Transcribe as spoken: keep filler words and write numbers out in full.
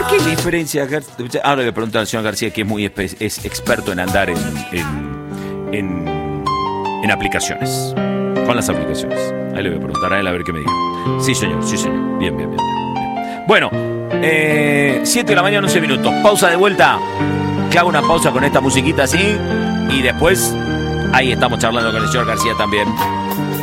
¿Por qué diferencia? Ahora le pregunto al señor García, que es muy espe- es experto en andar en, en, en, en aplicaciones. Con las aplicaciones. Ahí le voy a preguntar a él a ver qué me diga. Sí, señor, sí, señor. Bien, bien, bien. bien. Bueno, eh, siete de la mañana, once minutos. Pausa de vuelta. Que hago una pausa con esta musiquita así. Y después, ahí estamos charlando con el señor García también.